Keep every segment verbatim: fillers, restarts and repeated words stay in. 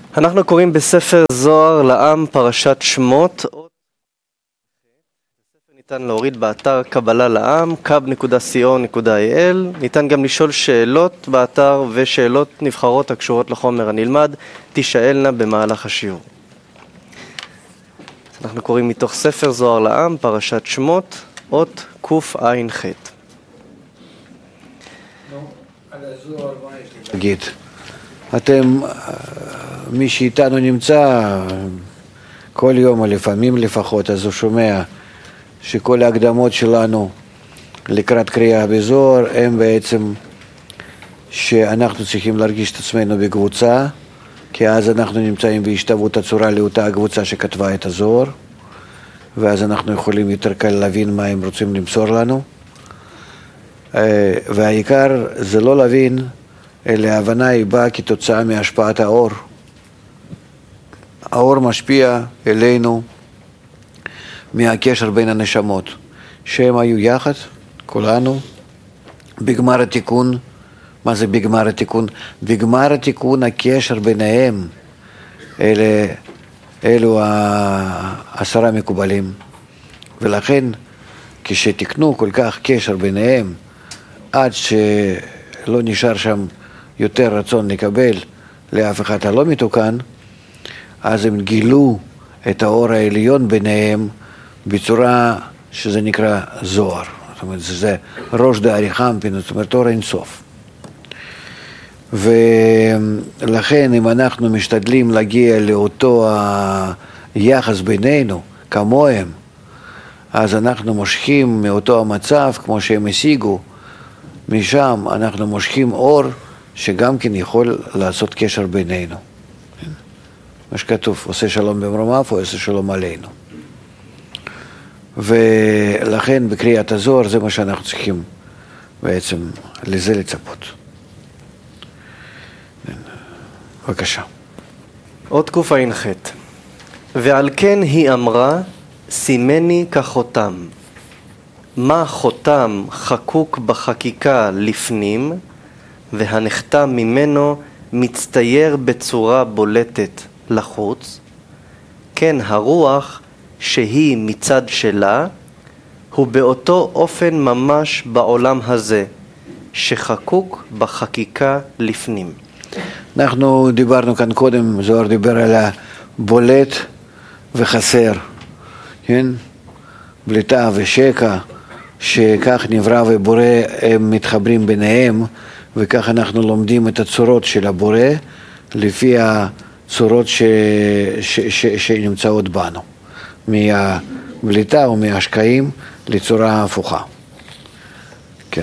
אנחנו קוראים בספר זוהר לעם פרשת שמות. הספר ניתן להוריד באתר קבלה לעם, קב נקודה סי או נקודה איי אל. ניתן גם לשאול שאלות באתר, ושאלות נבחרות הקשורות לחומר הנלמד תשאלנה במהלך השיעור. אנחנו קוראים מתוך ספר זוהר לעם פרשת שמות, אות קוף עין ח'. על הזוהר מה יש לי להגיד? אתם, מי שאיתנו נמצא כל יום או לפעמים לפחות, אז הוא שומע שכל ההקדמות שלנו לקראת קריאה בזוהר הם בעצם שאנחנו צריכים להרגיש את עצמנו בקבוצה, כי אז אנחנו נמצאים בהשתוות הצורה לאותה הקבוצה שכתבה את הזוהר, ואז אנחנו יכולים יותר קל להבין מה הם רוצים למסור לנו. והעיקר זה לא להבין, אלא ההבנה היא באה כתוצאה מהשפעת האור. האור משפיע אלינו מהקשר בין הנשמות, שהם היו יחד, כולנו, בגמר התיקון. מה זה בגמר התיקון? בגמר התיקון הקשר ביניהם, אלה, אלו העשרה מקובלים. ולכן כשתקנו כל כך קשר ביניהם, עד שלא נשאר שם יותר רצון לקבל לאף אחד הלא מתוקן, אז הם גילו את האור העליון ביניהם בצורה שזה נקרא זוהר. זאת אומרת, זה ראש דארי חמפין, זאת אומרת, אור אין סוף. ולכן אם אנחנו משתדלים להגיע לאותו היחס בינינו, כמוהם, אז אנחנו מושכים מאותו המצב, כמו שהם השיגו, משם אנחנו מושכים אור שגם כן יכול לעשות קשר בינינו. מה שכתוב, עושה שלום במרומיו, עושה שלום עלינו. ולכן בקריאת הזוהר זה מה שאנחנו צריכים בעצם לזה לצפות. בבקשה. עוד קוף עין ח'. ועל כן היא אמרה, סימני כחותם. מה חותם חקוק בחקיקה לפנים, והנחתם ממנו מצטייר בצורה בולטת לחוץ, כן הרוח שהיא מצד שלה, הוא באותו אופן ממש בעולם הזה, שחקוק בחקיקה לפנים. אנחנו דיברנו כאן קודם, זוהר דיבר על הבולט וחסר, כן? בליטה ושקע, שכך נברא ובורא הם מתחברים ביניהם, וכך אנחנו לומדים את הצורות של הבורא לפי הצורות ש... ש... ש... שנמצאות בנו, מהבליטה ומהשקעים לצורה הפוכה. כן.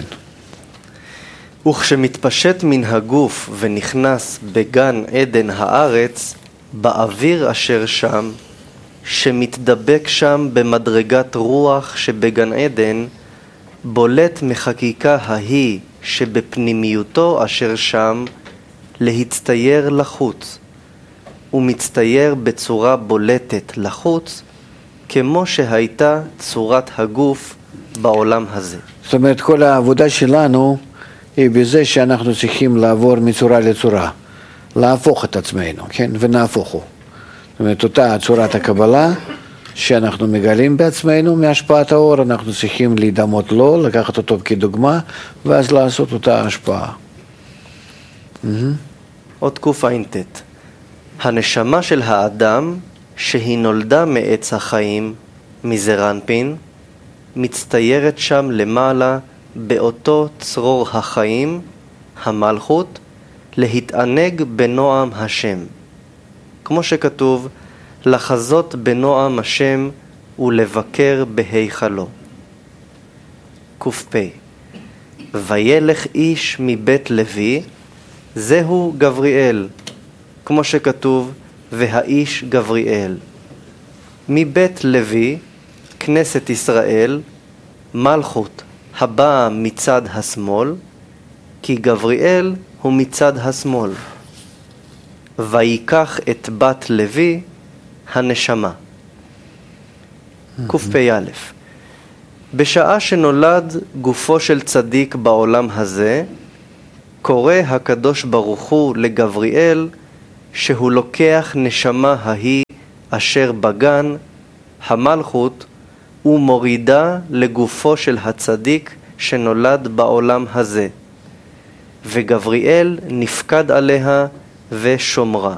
וכשמתפשט מן הגוף ונכנס בגן עדן הארץ, באוויר אשר שם, שמתדבק שם במדרגת רוח שבגן עדן, בולט מחקיקה ההיא שבפנימיותו אשר שם, להצטייר לחוץ, ומצטייר בצורה בולטת לחוץ, כמו שהייתה צורת הגוף בעולם הזה. זאת אומרת, כל העבודה שלנו היא בזה שאנחנו צריכים לעבור מצורה לצורה, להפוך את עצמנו, כן? ונהפוך הוא. זאת אומרת, אותה צורת הקבלה שאנחנו מגלים בעצמנו מהשפעת האור, אנחנו צריכים להידמות לו, לקחת אותו כדוגמה, ואז לעשות אותה השפעה. עוד קוף עין ט'. הנשמה של האדם, שהיא נולדה מעץ החיים, מזעיר אנפין, מצטיירת שם למעלה באותו צרור החיים, המלכות, להתענג בנועם השם. כמו שכתוב, לחזות בנועם השם ולבקר בהיכלו. קוף פ'. וילך איש מבית לוי, זהו גבריאל, כמו שכתוב, והאיש גבריאל. מבית לוי, כנסת ישראל, מלכות הבאה מצד השמאל, כי גבריאל הוא מצד השמאל. ויקח את בת לוי הנשמה. קוף פ' א'. בשעה שנולד גופו של צדיק בעולם הזה, קורא הקדוש ברוך הוא לגבריאל שהוא לוקח נשמה ההיא אשר בגן, המלכות, ומורידה לגופו של הצדיק שנולד בעולם הזה. וגבריאל נפקד עליה ושומרה.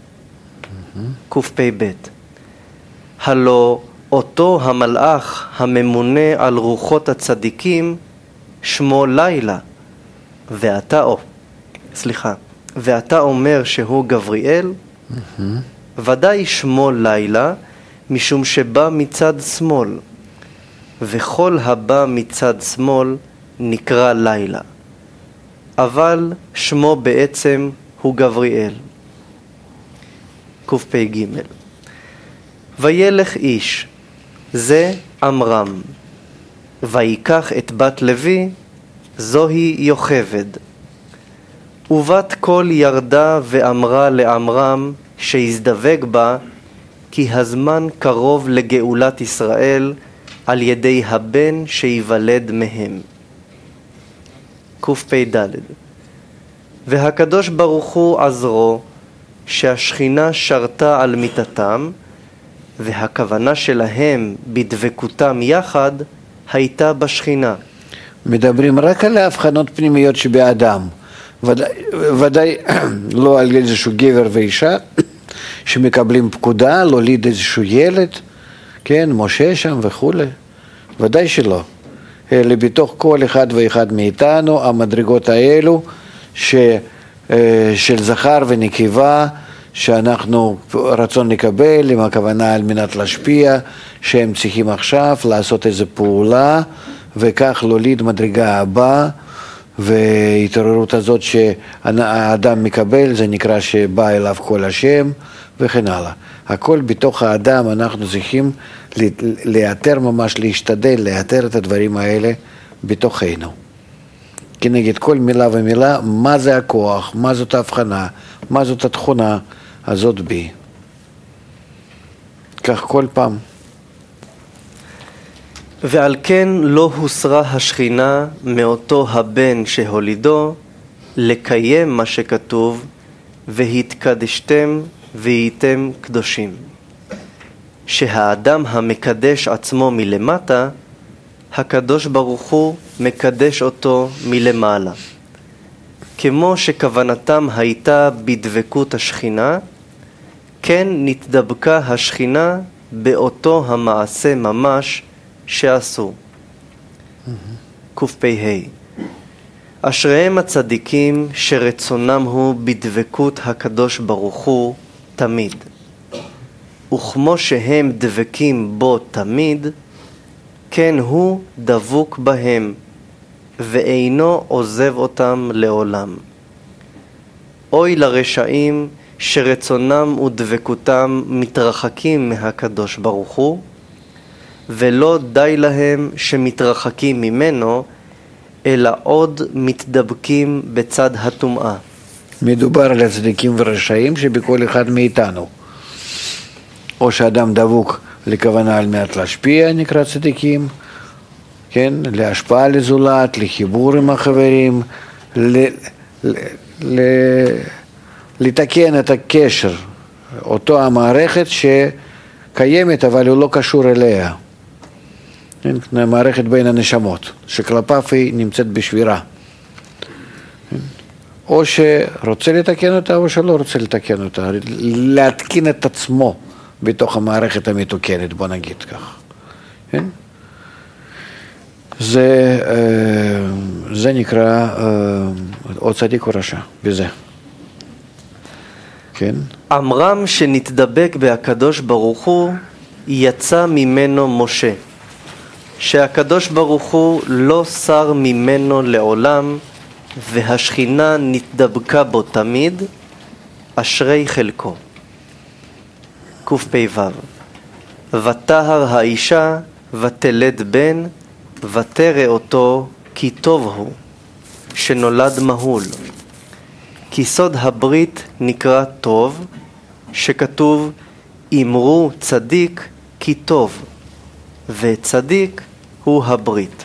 קפ"ב. הלא אותו המלאך הממונה על רוחות הצדיקים שמו לילה, ואתה, או, סליחה, ואתה אומר שהוא גבריאל, mm-hmm. ודאי שמו לילה, משום שבא מצד שמאל, וכל הבא מצד שמאל נקרא לילה, אבל שמו בעצם הוא גבריאל. קפ"ג. וילך איש, זה עמרם, ויקח את בת לוי, זוהי יוכבד. ובת קול ירדה ואמרה לעמרם שיזדבק בה, כי הזמן קרוב לגאולת ישראל על ידי הבן שיוולד מהם. קפ"ד. והקדוש ברוך הוא עזרו, שהשכינה שרתה על מיטתם, והכוונה שלהם בדבקותם יחד הייתה בשכינה. מדברים רק על ההבחנות פנימיות שבאדם, ודאי, ודאי לא על איזשהו גבר ואישה שמקבלים פקודה להוליד איזשהו ילד, כן, משה שם וכו', ודאי שלא. אלא בתוך כל אחד ואחד מאיתנו המדרגות האלו ש, של זכר ונקבה שאנחנו רצון לקבל, עם הכוונה על מנת להשפיע, שהם צריכים עכשיו לעשות איזו פעולה וכך להוליד מדרגה הבאה, והתעוררות הזאת שהאדם מקבל זה נקרא שבא אליו כל השם וכן הלאה. הכל בתוך האדם אנחנו צריכים לאתר, ממש להשתדל לאתר את הדברים האלה בתוכנו. כנגד כל מילה ומילה, מה זה הכוח, מה זאת ההבחנה, מה זאת התכונה הזאת בי. כך כל פעם. ועל כן לא הוסרה השכינה מאותו הבן שהולידו, לקיים מה שכתוב, והתקדשתם והייתם קדושים. שהאדם המקדש עצמו מלמטה, הקדוש ברוך הוא מקדש אותו מלמעלה. כמו שכוונתם הייתה בדבקות השכינה, כן נתדבקה השכינה באותו המעשה ממש שעשו. קפ"ה. אשריהם הצדיקים שרצונם הוא בדבקות הקדוש ברוך הוא תמיד. וכמו שהם דבקים בו תמיד, כן הוא דבוק בהם, ואינו עוזב אותם לעולם. אוי לרשעים שרצונם ודבקותם מתרחקים מהקדוש ברוך הוא, ולא די להם שמתרחקים ממנו, אלא עוד מתדבקים בצד הטומאה. מדובר על הצדיקים ורשעים שבכל אחד מאיתנו. או שאדם דבוק לכוונה על מנת להשפיע, נקרא צדיקים, כן? להשפעה לזולת, לחיבור עם החברים, ל... ל... ל... לתקן את הקשר, אותו המערכת שקיימת אבל הוא לא קשור אליה. מערכת בין הנשמות, שכלפיו היא נמצאת בשבירה. או שרוצה לתקן אותה או שלא רוצה לתקן אותה, להתקין את עצמו בתוך המערכת המתוקנת, בוא נגיד כך. זה, זה נקרא או צדיק או רשע, בזה. כן? עמרם שנתדבק בהקדוש ברוך הוא, יצא ממנו משה. שהקדוש ברוך הוא לא שר ממנו לעולם, והשכינה נתדבקה בו תמיד, אשרי חלקו. קפ"ו. ותהר האישה ותלד בן, ותרא אותו כי טוב הוא, שנולד מהול. כי סוד הברית נקרא טוב, שכתוב אמרו צדיק כי טוב, וצדיק הוא הברית.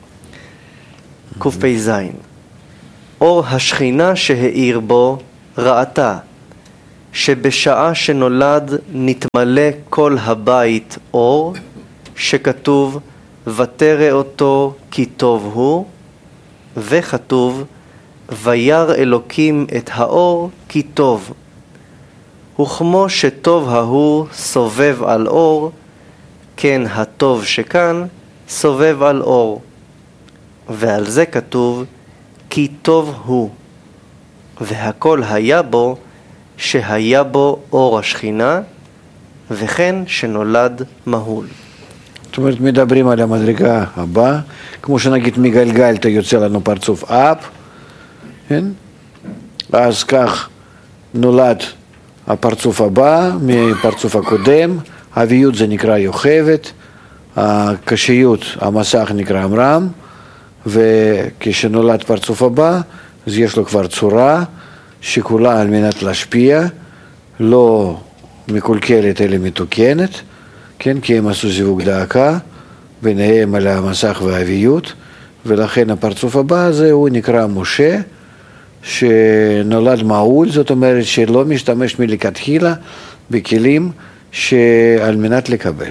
קפ"ז. אור השכינה שהאיר בו ראתה, שבשעה שנולד נתמלא כל הבית אור, שכתוב ותרא אותו כי טוב הוא, וכתוב וירא אלוקים את האור כי טוב. וכמו שטוב ההוא סובב על אור, כן הטוב שכאן סובב על אור. ועל זה כתוב כי טוב הוא, והכל היה בו שהיה בו אור השכינה, וכן שנולד מהול. זאת אומרת, מדברים על המדרגה הבאה, כמו שנגיד מגלגלתא יוצא לנו פרצוף אפ, כן? אז כך נולד הפרצוף הבא מפרצוף הקודם, אביות זה נקרא יוכבת, הקשיות, המסך נקרא אמרם, וכשנולד פרצוף הבא, אז יש לו כבר צורה שכולה על מנת להשפיע, לא מקולקלת אלא מתוקנת, כן? כי הם עשו זיווג דאקה ביניהם על המסך והאביות, ולכן הפרצוף הבא הזה הוא נקרא משה, שנולד מעול, זאת אומרת שלא משתמש מלכתחילה בכלים שעל מנת לקבל.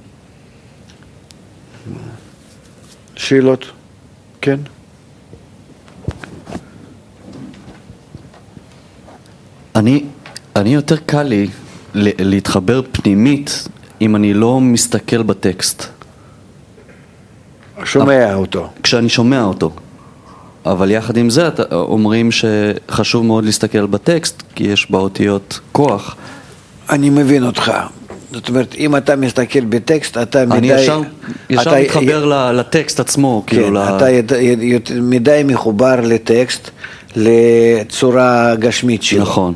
שאלות? כן? אני, אני יותר קל לי להתחבר פנימית אם אני לא מסתכל בטקסט. שומע אותו. כשאני שומע אותו. אבל יחד עם זה אומרים שחשוב מאוד להסתכל בטקסט, כי יש באותיות כוח. אני מבין אותך. זאת אומרת, אם אתה מסתכל בטקסט, אתה מדי... אני ישר, ישר אתה, מתחבר לטקסט עצמו. כן, כאילו אתה ל... מדי מחובר לטקסט, לצורה גשמית שלו. נכון.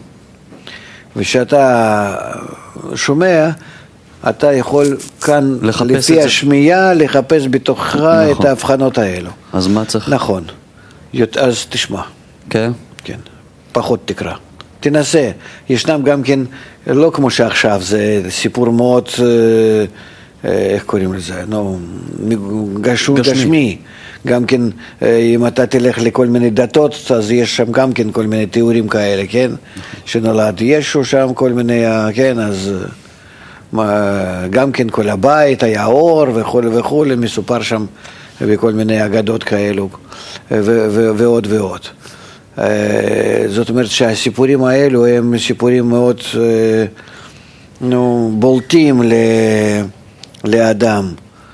ושאתה שומע, אתה יכול כאן, לפי השמיעה, לחפש בתוכך נכון. את ההבחנות האלו. אז מה צריך? נכון. אז תשמע. כן? כן. פחות תקרא. תנסה. ישנם גם כן, לא כמו שעכשיו, זה סיפור מאוד, איך קוראים לזה? נו, גשמי. גשמי. גם כן, אם אתה תלך לכל מיני דתות, אז יש שם גם כן כל מיני תיאורים כאלה, כן? שנולד ישו שם, כל מיני, כן, אז גם כן כל הבית היה אור וכו' וכו', מסופר שם בכל מיני אגדות כאלו, ועוד ועוד. זאת אומרת שהסיפורים האלו הם סיפורים מאוד נו, בולטים לאדם,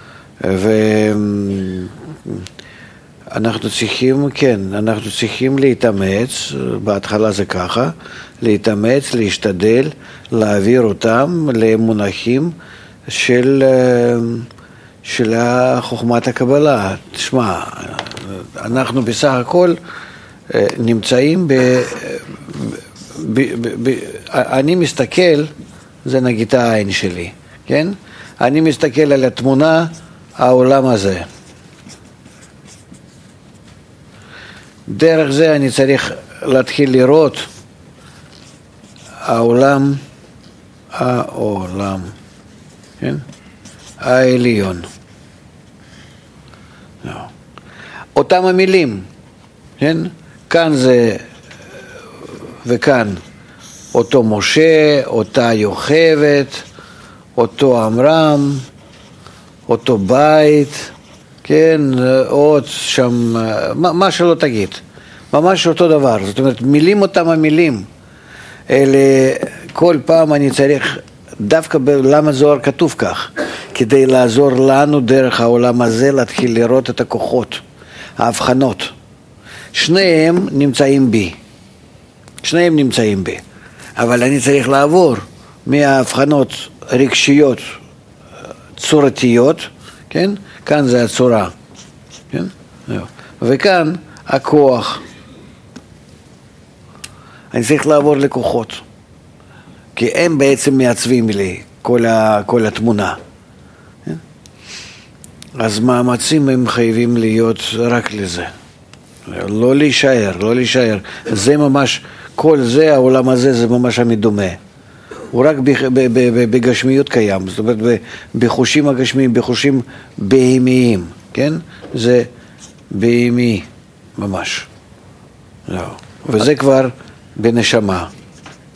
ואנחנו צריכים, כן, אנחנו צריכים להתאמץ, בהתחלה זה ככה, להתאמץ, להשתדל, להעביר אותם למונחים של, של חוכמת הקבלה. תשמע, אנחנו בסך הכל נמצאים ב... ב, ב, ב אני מסתכל, זה נגיד העין שלי, כן? אני מסתכל על התמונה, העולם הזה. דרך זה אני צריך להתחיל לראות העולם, העולם, כן? העליון. אותם המילים, כן? כאן זה, וכאן, אותו משה, אותה יוכבת, אותו אמרם, אותו בית, כן, עוד שם, מה, מה שלא תגיד, ממש אותו דבר. זאת אומרת, מילים אותם המילים, אלה, כל פעם אני צריך, דווקא למה זוהר כתוב כך? כדי לעזור לנו דרך העולם הזה להתחיל לראות את הכוחות, ההבחנות. שניהם נמצאים בי, שניהם נמצאים בי, אבל אני צריך לעבור מההבחנות רגשיות צורתיות, כן? כאן זה הצורה, כן? וכאן הכוח. אני צריך לעבור לכוחות, כי הם בעצם מעצבים לי כל, ה, כל התמונה. כן? אז מאמצים הם חייבים להיות רק לזה. לא להישאר, לא להישאר. זה ממש, כל זה, העולם הזה, זה ממש המדומה. הוא רק בגשמיות קיים, זאת אומרת, בחושים הגשמיים, בחושים בהימיים, כן? זה בהימי, ממש. לא. וזה כבר בנשמה.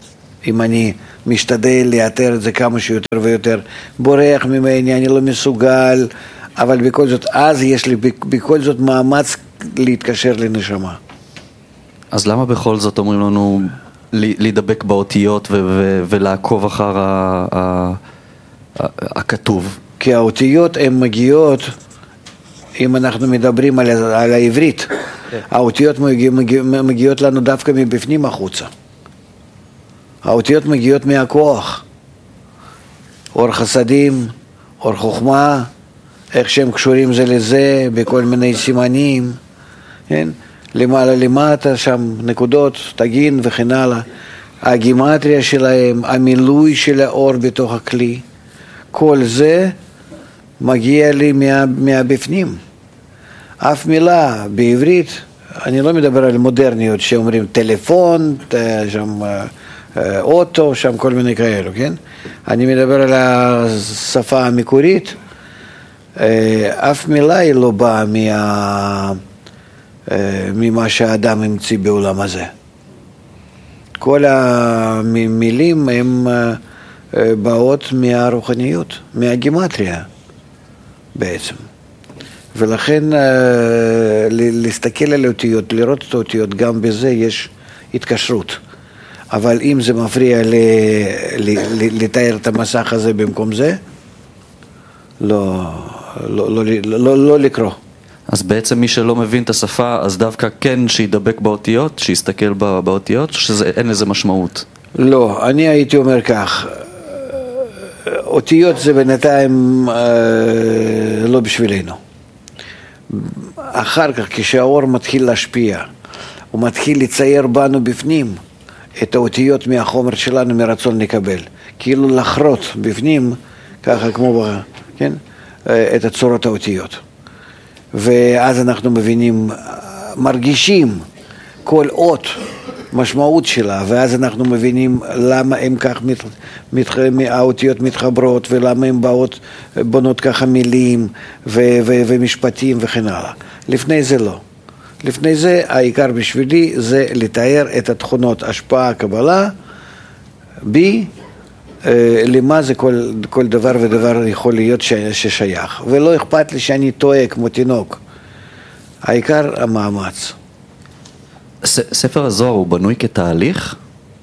אם אני משתדל לאתר את זה כמה שיותר ויותר, בורח ממני, אני לא מסוגל, אבל בכל זאת, אז יש לי בכל זאת מאמץ להתקשר לנשמה. אז למה בכל זאת אומרים לנו להידבק באותיות ו- ו- ולעקוב אחר ה- ה- ה- הכתוב? כי האותיות הן מגיעות, אם אנחנו מדברים על, על העברית, האותיות מגיע, מגיע, מגיעות לנו דווקא מבפנים החוצה. האותיות מגיעות מהכוח. אור חסדים, אור חוכמה, איך שהם קשורים זה לזה, בכל מיני סימנים, כן? למעלה למטה, שם נקודות, תגין וכן הלאה. הגימטריה שלהם, המילוי של האור בתוך הכלי, כל זה מגיע לי מה, מהבפנים. אף מילה בעברית, אני לא מדבר על מודרניות שאומרים טלפון, שם אוטו, שם כל מיני כאלו, כן? אני מדבר על השפה המקורית, אף מילה היא לא באה מה, ממה שהאדם המציא בעולם הזה. כל המילים הן באות מהרוחניות, מהגימטריה בעצם. ולכן להסתכל על האותיות, לראות את האותיות, גם בזה יש התקשרות. אבל אם זה מפריע לתאר את המסך הזה במקום זה, לא, לא, לא, לא, לא, לא לקרוא. אז בעצם מי שלא מבין את השפה, אז דווקא כן שידבק באותיות, שיסתכל באותיות, שאין לזה משמעות? לא, אני הייתי אומר כך, אותיות זה בינתיים אה, לא בשבילנו. אחר כך, כשהאור מתחיל להשפיע, הוא מתחיל לצייר בנו בפנים את האותיות מהחומר שלנו מרצון לקבל. כאילו לחרות בפנים, ככה כמו, כן, את הצורות האותיות. ואז אנחנו מבינים, מרגישים כל אות משמעות שלה, ואז אנחנו מבינים למה הם כך מת, מת, האותיות מתחברות, ולמה הם באות, בונות ככה מילים ו, ו, ומשפטים וכן הלאה. לפני זה לא. לפני זה העיקר בשבילי זה לתאר את התכונות השפעה, קבלה, בי, למה זה כל, כל דבר ודבר יכול להיות ש, ששייך. ולא אכפת לי שאני טועה כמו תינוק. העיקר המאמץ. ספר הזוהר הוא בנוי כתהליך?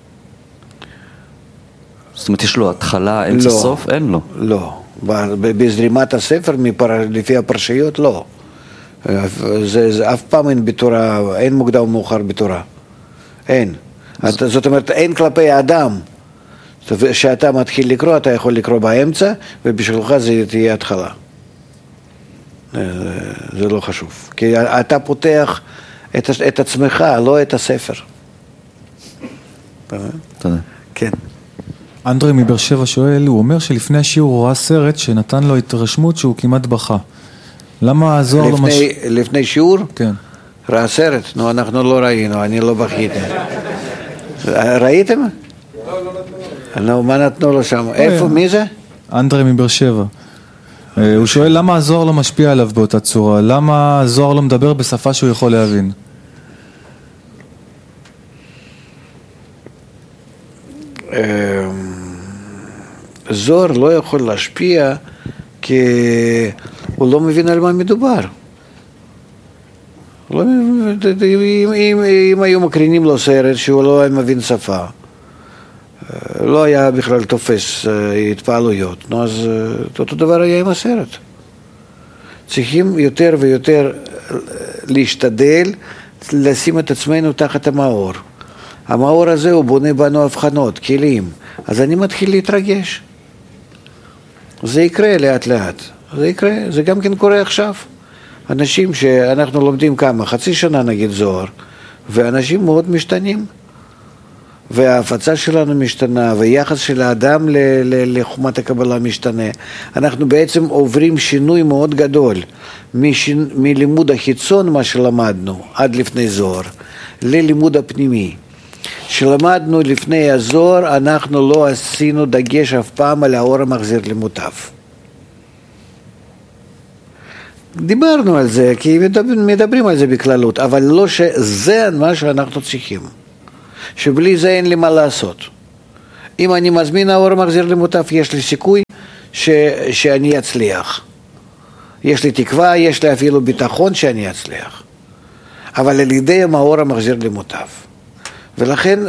זאת אומרת, יש לו התחלה, אמצע, לא, סוף? אין לו. לא. בזרימת הספר, מפר, לפי הפרשיות, לא. זה, זה אף פעם אין בתורה, אין מוקדם ומאוחר בתורה. אין. זאת... זאת אומרת, אין כלפי האדם. כשאתה מתחיל לקרוא, אתה יכול לקרוא באמצע, ובשבילך זה תהיה התחלה. זה לא חשוב. כי אתה פותח את, את עצמך, לא את הספר. תודה. כן. אנדרי מבאר שבע שואל, הוא אומר שלפני השיעור הוא ראה סרט שנתן לו התרשמות שהוא כמעט בכה. למה הזוהר לפני, לא מש... לפני שיעור? כן. ראה סרט? נו, אנחנו לא ראינו, אני לא בכיתי. ראיתם? לא, לא נתנו לו. נו, מה נתנו לו שם? איפה, מי זה? אנדרי מבאר שבע. הוא שואל למה הזוהר לא משפיע עליו באותה צורה? למה הזוהר לא מדבר בשפה שהוא יכול להבין? זוהר לא יכול להשפיע כי הוא לא מבין על מה מדובר. לא, אם, אם, אם היו מקרינים לו סרט שהוא לא היה מבין שפה, לא היה בכלל תופס התפעלויות, נו, אז אותו דבר היה עם הסרט. צריכים יותר ויותר להשתדל לשים את עצמנו תחת המאור. המאור הזה הוא בונה בנו הבחנות, כלים. אז אני מתחיל להתרגש. זה יקרה לאט לאט. זה יקרה, זה גם כן קורה עכשיו. אנשים שאנחנו לומדים כמה, חצי שנה נגיד זוהר, ואנשים מאוד משתנים. וההפצה שלנו משתנה, ויחס של האדם לחוכמת הקבלה משתנה. אנחנו בעצם עוברים שינוי מאוד גדול, משינ... מלימוד החיצון, מה שלמדנו עד לפני זוהר, ללימוד הפנימי. שלמדנו לפני הזוהר, אנחנו לא עשינו דגש אף פעם על האור המחזיר למוטב. דיברנו על זה, כי מדברים על זה בכללות, אבל לא שזה מה שאנחנו צריכים. שבלי זה אין לי מה לעשות. אם אני מזמין האור מחזיר למוטב, יש לי סיכוי ש, שאני אצליח. יש לי תקווה, יש לי אפילו ביטחון שאני אצליח. אבל על ידי האור המחזיר למוטב. ולכן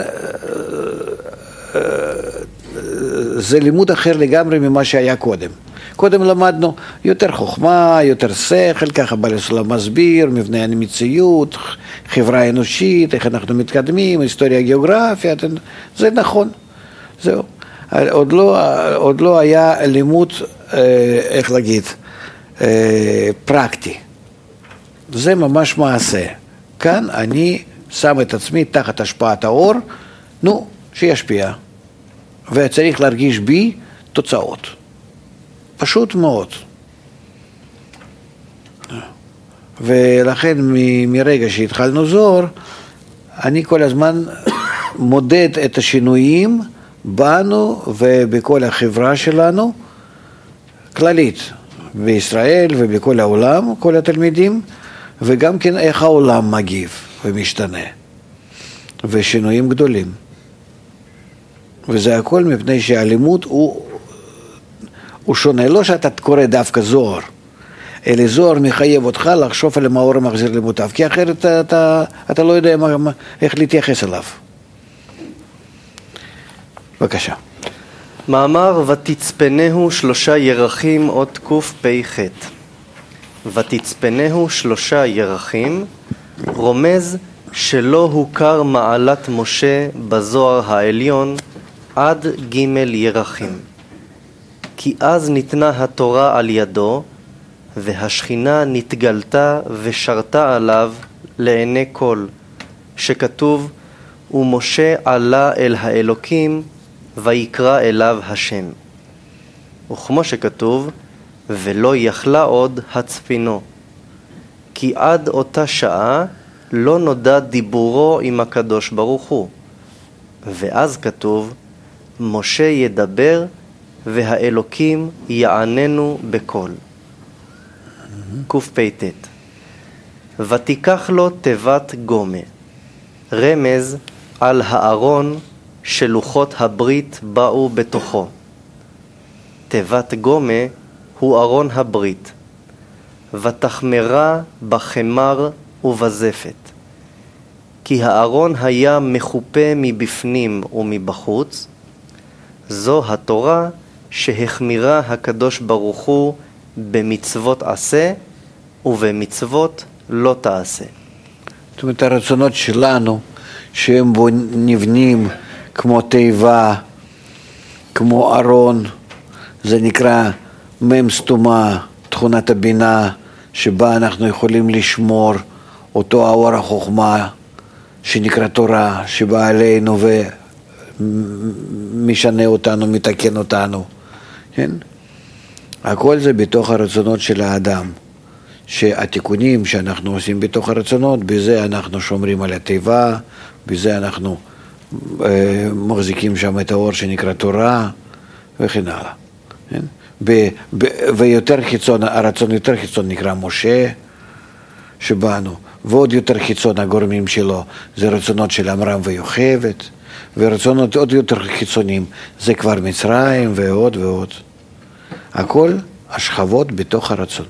זה לימוד אחר לגמרי ממה שהיה קודם. קודם למדנו יותר חוכמה, יותר שכל, ככה בעל הסולם מסביר, מבנה המציאות, חברה אנושית, איך אנחנו מתקדמים, היסטוריה גיאוגרפיה, זה נכון. זהו. עוד לא, עוד לא היה לימוד, איך להגיד, פרקטי. זה ממש מעשה. כאן אני שם את עצמי תחת השפעת האור, נו, שישפיע. וצריך להרגיש בי תוצאות. פשוט מאוד. ולכן מ- מרגע שהתחלנו זוהר, אני כל הזמן מודד את השינויים בנו ובכל החברה שלנו, כללית, בישראל ובכל העולם, כל התלמידים, וגם כן איך העולם מגיב ומשתנה. ושינויים גדולים. וזה הכל מפני שהלימוד הוא, הוא שונה. לא שאתה קורא דווקא זוהר, אלא זוהר מחייב אותך לחשוב על המאור המחזיר למוטב, כי אחרת אתה, אתה, אתה לא יודע מה, מה, איך להתייחס אליו. בבקשה. מאמר ותצפנהו שלושה ירחים עוד קפ"ח. ותצפנהו שלושה ירחים רומז שלא הוכר מעלת משה בזוהר העליון עד ג' ירחים. כי אז ניתנה התורה על ידו, והשכינה נתגלתה ושרתה עליו לעיני כל, שכתוב, ומשה עלה אל האלוקים, ויקרא אליו השם. וכמו שכתוב, ולא יכלה עוד הצפינו. כי עד אותה שעה לא נודע דיבורו עם הקדוש ברוך הוא. ואז כתוב, משה ידבר והאלוקים יעננו בקול. קפ"ט. ותיקח לו תיבת גומה, רמז על הארון שלוחות הברית באו בתוכו. תיבת גומה הוא ארון הברית. ותחמרה בחמר ובזפת. כי הארון היה מחופה מבפנים ומבחוץ. זו התורה שהחמירה הקדוש ברוך הוא במצוות עשה ובמצוות לא תעשה. זאת אומרת, הרצונות שלנו, שהם בו נבנים כמו תיבה, כמו ארון, זה נקרא מם סתומה, תכונת הבינה, שבה אנחנו יכולים לשמור אותו האור החוכמה, שנקרא תורה, שבא עלינו ומשנה אותנו, מתקן אותנו. כן? הכל זה בתוך הרצונות של האדם. שהתיקונים שאנחנו עושים בתוך הרצונות, בזה אנחנו שומרים על התיבה, בזה אנחנו אה, מחזיקים שם את האור שנקרא תורה, וכן הלאה. כן? ב, ב, ויותר חיצון, הרצון יותר חיצון נקרא משה, שבאנו, ועוד יותר חיצון הגורמים שלו, זה רצונות של אמרם ויוכבד, ורצונות עוד יותר חיצוניים, זה כבר מצרים ועוד ועוד. הכל השכבות בתוך הרצון.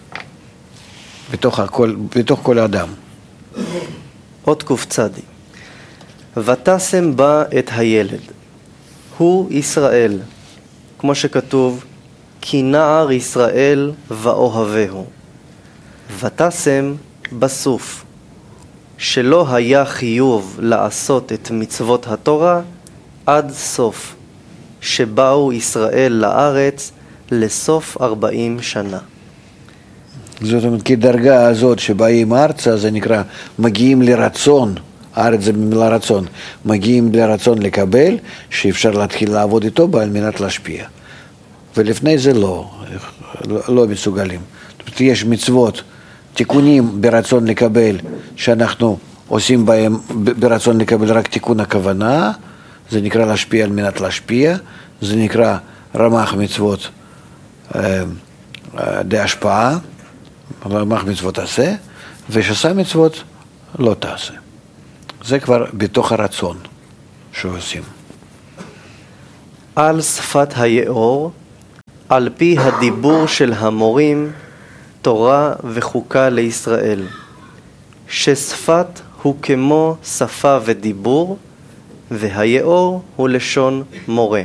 בתוך הכל, בתוך כל האדם. עוד קצ"ד. ותשם בה את הילד. הוא ישראל, כמו שכתוב, כי נער ישראל ואוהבהו. ותשם בסוף, שלא היה חיוב לעשות את מצוות התורה עד סוף, שבאו ישראל לארץ לסוף ארבעים שנה. זאת אומרת, כי דרגה הזאת שבאים ארצה, זה נקרא, מגיעים לרצון, הארץ זה במילה רצון, מגיעים לרצון לקבל, שאפשר להתחיל לעבוד איתו על מנת להשפיע. ולפני זה לא, לא, לא מסוגלים. זאת אומרת, יש מצוות, תיקונים ברצון לקבל, שאנחנו עושים בהם ברצון לקבל רק תיקון הכוונה, זה נקרא להשפיע על מנת להשפיע, זה נקרא רמ"ח מצוות אה, אה, די השפעה, רמ"ח מצוות עשה, ושס"ה מצוות לא תעשה. זה כבר בתוך הרצון שעושים. על שפת היאור, על פי הדיבור של המורים, תורה וחוקה לישראל. ששפת הוא כמו שפה ודיבור, והיאור הוא לשון מורה.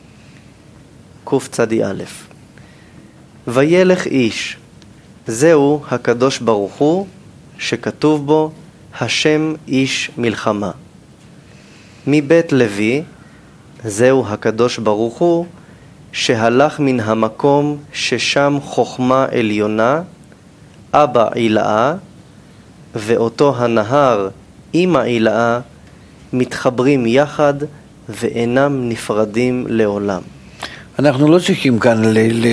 קצ"א. וילך איש, זהו הקדוש ברוך הוא, שכתוב בו השם איש מלחמה. מבית לוי, זהו הקדוש ברוך הוא, שהלך מן המקום ששם חוכמה עליונה, אבא עילאה, ואותו הנהר עם העילאה מתחברים יחד ואינם נפרדים לעולם. אנחנו לא צריכים כאן ל... ל...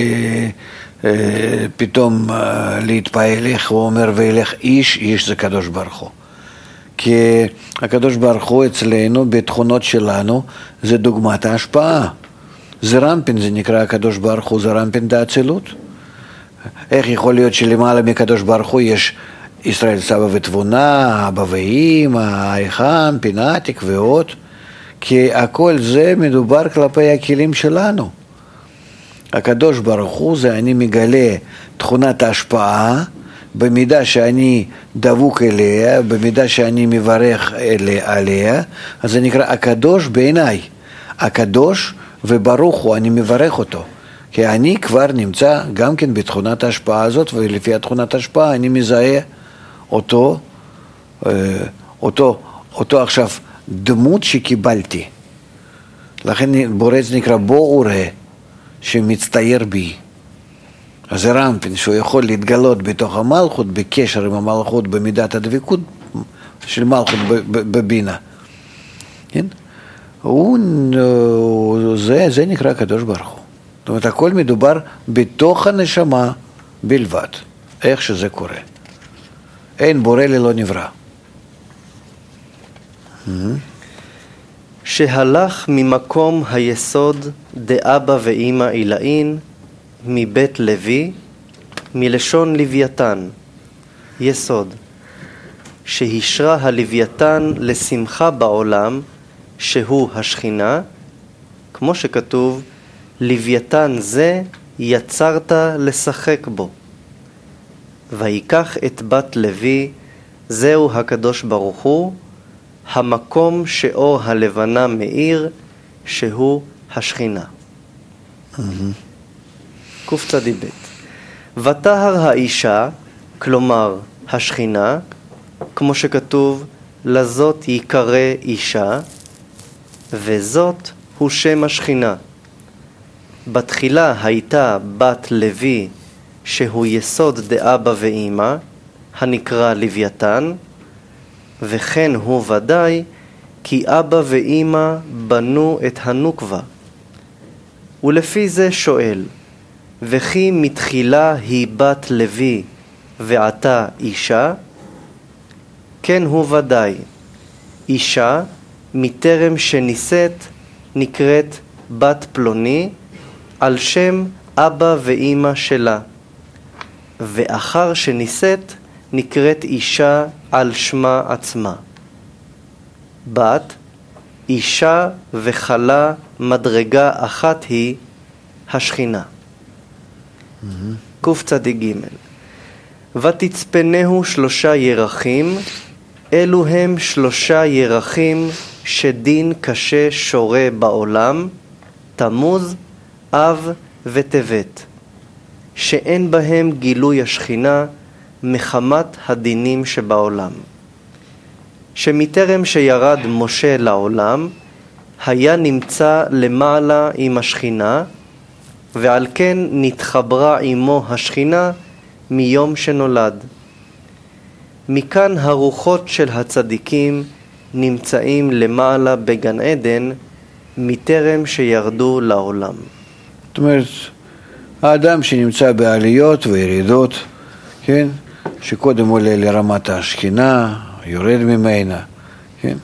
פתאום להתפעל, איך הוא אומר וילך איש, איש זה קדוש ברוך הוא. כי הקדוש ברוך הוא אצלנו, בתכונות שלנו, זה דוגמת ההשפעה. זה רמפין, זה נקרא הקדוש ברוך הוא, זה רמפין דאצילות. איך יכול להיות שלמעלה מקדוש ברוך הוא יש ישראל סבא ותבונה, אבא ואמא, האחם, פינתיק ועוד? כי הכל זה מדובר כלפי הכלים שלנו. הקדוש ברוך הוא זה אני מגלה תכונת ההשפעה, במידה שאני דבוק אליה, במידה שאני מברך עליה, אז זה נקרא הקדוש בעיניי. הקדוש וברוך הוא, אני מברך אותו. כי אני כבר נמצא גם כן בתכונת ההשפעה הזאת, ולפי התכונת ההשפעה אני מזהה אותו, אותו, אותו עכשיו דמות שקיבלתי. לכן בורץ נקרא בו וראה, שמצטייר בי. אז זה רמפין, שהוא יכול להתגלות בתוך המלכות, בקשר עם המלכות, במידת הדבקות של מלכות בבינה. כן? הוא, זה, זה נקרא קדוש ברוך הוא. זאת אומרת, הכל מדובר בתוך הנשמה בלבד, איך שזה קורה. אין בורא ללא נברא. שהלך ממקום היסוד דאבא ואמא עילאין, מבית לוי, מלשון לוויתן, יסוד, שהשרה הלוויתן לשמחה בעולם, שהוא השכינה, כמו שכתוב, לוויתן זה יצרת לשחק בו. ויקח את בת לוי, זהו הקדוש ברוך הוא, המקום שאור הלבנה מאיר, שהוא השכינה. קצ"ב. ותהר האישה, כלומר השכינה, כמו שכתוב, לזאת יקרא אישה, וזאת הוא שם השכינה. בתחילה הייתה בת לוי, שהוא יסוד דאבא ואמא, הנקרא לוויתן, וכן הוא ודאי כי אבא ואמא בנו את הנוקבה. ולפי זה שואל, וכי מתחילה היא בת לוי ועתה אישה? כן הוא ודאי, אישה מטרם שנישאת נקראת בת פלוני על שם אבא ואמא שלה, ואחר שנישאת נקראת אישה על שמה עצמה. בת, אישה וחלה מדרגה אחת היא השכינה. קצ"ג. ותצפנהו שלושה ירחים, אלו הם שלושה ירחים שדין קשה שורה בעולם, תמוז, אב וטבת, שאין בהם גילוי השכינה מחמת הדינים שבעולם. שמטרם שירד משה לעולם, היה נמצא למעלה עם השכינה, ועל כן נתחברה עמו השכינה מיום שנולד. מכאן הרוחות של הצדיקים נמצאים למעלה בגן עדן, מטרם שירדו לעולם. זאת אומרת, האדם שנמצא בעליות וירידות, כן? שקודם עולה לרמת השכינה, יורד ממנה, כן?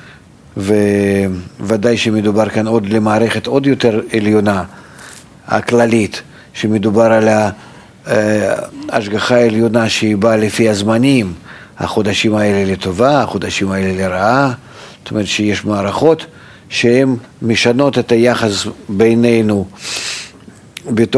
וודאי שמדובר כאן עוד למערכת עוד יותר עליונה, הכללית, שמדובר על ההשגחה העליונה שהיא באה לפי הזמנים, החודשים האלה לטובה, החודשים האלה לרעה, זאת אומרת שיש מערכות שהן משנות את היחס בינינו בתוך